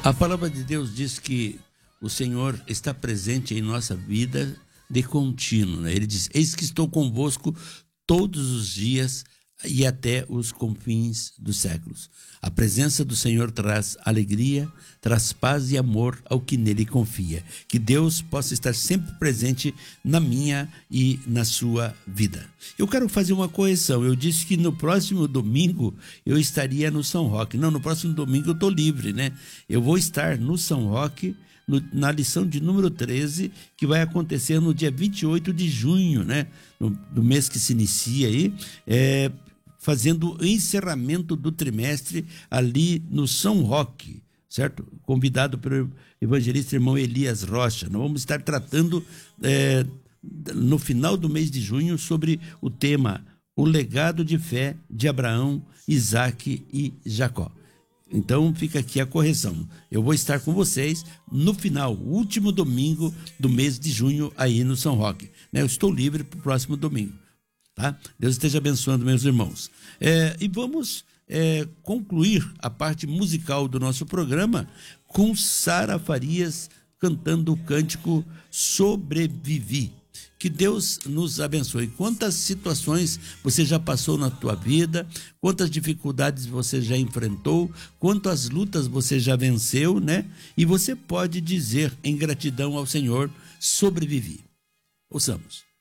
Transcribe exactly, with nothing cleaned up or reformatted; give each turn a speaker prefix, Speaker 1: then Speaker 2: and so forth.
Speaker 1: A palavra de Deus diz que o Senhor está presente em nossa vida de contínuo, né? Ele diz: eis que estou convosco todos os dias e até os confins dos séculos. A presença do Senhor traz alegria, traz paz e amor ao que nele confia. Que Deus possa estar sempre presente na minha e na sua vida. Eu quero fazer uma correção. Eu disse que no próximo domingo eu estaria no São Roque. Não, no próximo domingo eu estou livre, né? Eu vou estar no São Roque, no, na lição de número treze, que vai acontecer no dia vinte e oito de junho, né? No, no mês que se inicia aí, é... fazendo o encerramento do trimestre ali no São Roque, certo? Convidado pelo evangelista irmão Elias Rocha. Nós vamos estar tratando é, no final do mês de junho sobre o tema o legado de fé de Abraão, Isaque e Jacó. Então fica aqui a correção. Eu vou estar com vocês no final, último domingo do mês de junho aí no São Roque. Né? Eu estou livre para o próximo domingo. Tá? Deus esteja abençoando meus irmãos. É, e vamos é, concluir a parte musical do nosso programa com Sara Farias cantando o cântico Sobrevivi. Que Deus nos abençoe. Quantas situações você já passou na tua vida, quantas dificuldades você já enfrentou, quantas lutas você já venceu, né? E você pode dizer em gratidão ao Senhor: sobrevivi. Ouçamos.